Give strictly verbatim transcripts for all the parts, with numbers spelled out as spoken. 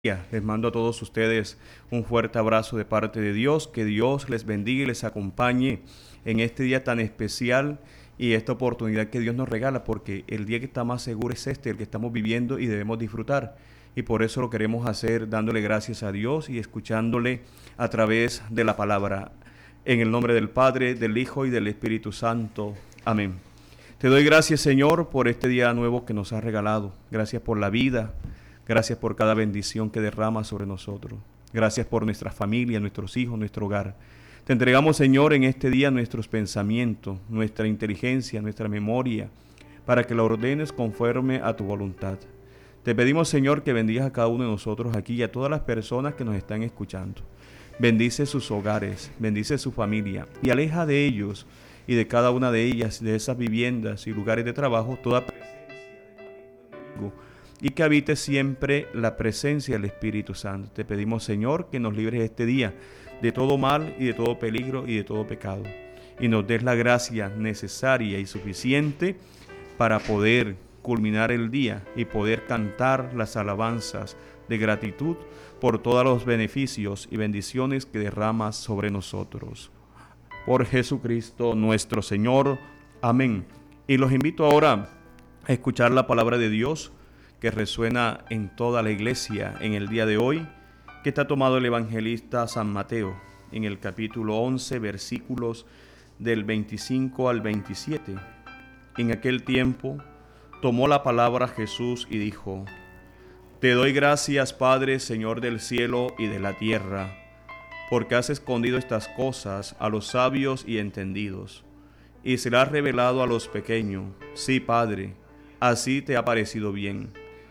Les mando a todos ustedes un fuerte abrazo de parte de Dios. Que Dios les bendiga y les acompañe en este día tan especial y esta oportunidad que Dios nos regala, porque el día que está más seguro es este, el que estamos viviendo y debemos disfrutar. Y por eso lo queremos hacer dándole gracias a Dios y escuchándole a través de la palabra. En el nombre del Padre, del Hijo y del Espíritu Santo. Amén. Te doy gracias, Señor, por este día nuevo que nos has regalado. Gracias por la vida. Gracias por cada bendición que derrama sobre nosotros. Gracias por nuestra familia, nuestros hijos, nuestro hogar. Te entregamos, Señor, en este día nuestros pensamientos, nuestra inteligencia, nuestra memoria, para que la ordenes conforme a tu voluntad. Te pedimos, Señor, que bendigas a cada uno de nosotros aquí y a todas las personas que nos están escuchando. Bendice sus hogares, bendice su familia y aleja de ellos y de cada una de ellas, de esas viviendas y lugares de trabajo, toda presencia del maligno y que habite siempre la presencia del Espíritu Santo. Te pedimos, Señor, que nos libres este día de todo mal y de todo peligro y de todo pecado, y nos des la gracia necesaria y suficiente para poder culminar el día y poder cantar las alabanzas de gratitud por todos los beneficios y bendiciones que derramas sobre nosotros. Por Jesucristo nuestro Señor. Amén. Y los invito ahora a escuchar la palabra de Dios que resuena en toda la iglesia en el día de hoy, que está tomado el evangelista San Mateo, en el capítulo once, versículos del veinticinco al veintisiete. En aquel tiempo tomó la palabra Jesús y dijo: Te doy gracias, Padre, Señor del cielo y de la tierra, porque has escondido estas cosas a los sabios y entendidos, y se las has revelado a los pequeños. Sí, Padre, así te ha parecido bien.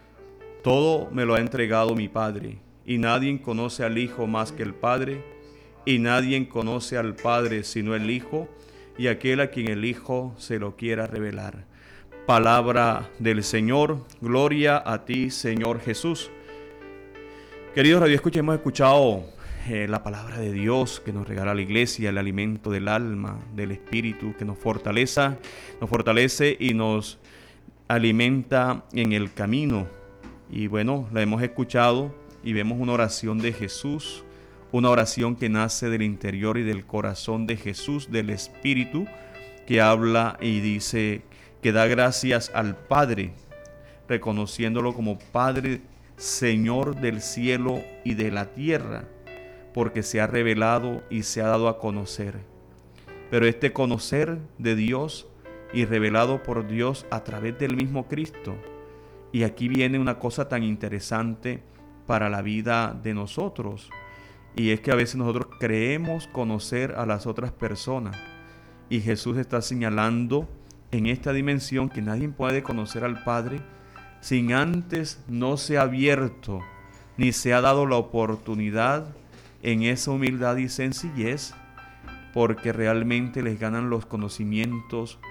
Todo me lo ha entregado mi Padre, y nadie conoce al Hijo más que el Padre, y nadie conoce al Padre sino el Hijo, y aquel a quien el Hijo se lo quiera revelar. Palabra del Señor. Gloria a ti, Señor Jesús. Queridos radioescuchas, hemos escuchado eh, la palabra de Dios que nos regala la iglesia, el alimento del alma, del espíritu, que nos fortalece, nos fortalece y nos alimenta en el camino. Y bueno, la hemos escuchado y vemos una oración de Jesús, una oración que nace del interior y del corazón de Jesús, del Espíritu, que habla y dice que da gracias al Padre, reconociéndolo como Padre, Señor del cielo y de la tierra, porque se ha revelado y se ha dado a conocer. Pero este conocer de Dios y revelado por Dios a través del mismo Cristo. Y aquí viene una cosa tan interesante para la vida de nosotros, y es que a veces nosotros creemos conocer a las otras personas, y Jesús está señalando en esta dimensión que nadie puede conocer al Padre sin antes no se ha abierto ni se ha dado la oportunidad en esa humildad y sencillez, porque realmente les ganan los conocimientos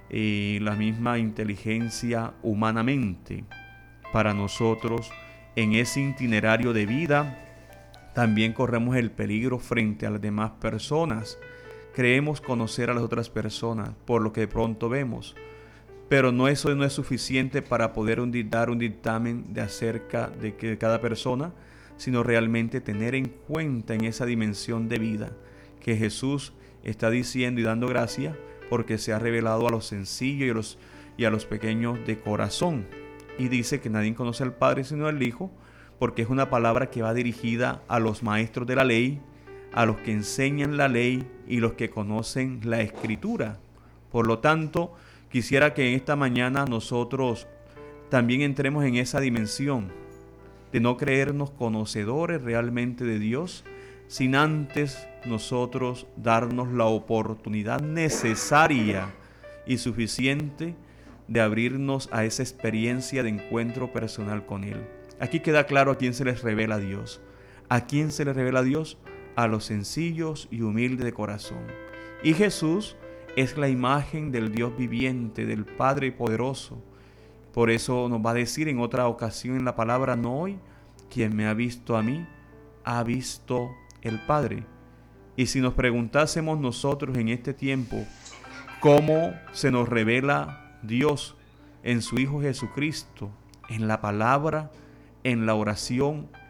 y la misma inteligencia humanamente. Para nosotros, en ese itinerario de vida, también corremos el peligro frente a las demás personas. Creemos conocer a las otras personas por lo que de pronto vemos, pero no, eso no es suficiente para poder un, dar un dictamen de acerca de, que, de cada persona, sino realmente tener en cuenta en esa dimensión de vida que Jesús está diciendo y dando gracia porque se ha revelado a los sencillos y a los, y a los pequeños de corazón. Y dice que nadie conoce al Padre sino al Hijo, porque es una palabra que va dirigida a los maestros de la ley, a los que enseñan la ley y los que conocen la Escritura. Por lo tanto, quisiera que en esta mañana nosotros también entremos en esa dimensión de no creernos conocedores realmente de Dios, sin antes nosotros darnos la oportunidad necesaria y suficiente de abrirnos a esa experiencia de encuentro personal con Él. Aquí queda claro a quién se les revela Dios. ¿A quién se les revela Dios? A los sencillos y humildes de corazón. Y Jesús es la imagen del Dios viviente, del Padre poderoso. Por eso nos va a decir en otra ocasión en la palabra: no hoy, quien me ha visto a mí, ha visto el Padre. Y si nos preguntásemos nosotros en este tiempo cómo se nos revela Dios en su Hijo Jesucristo, en la palabra, en la oración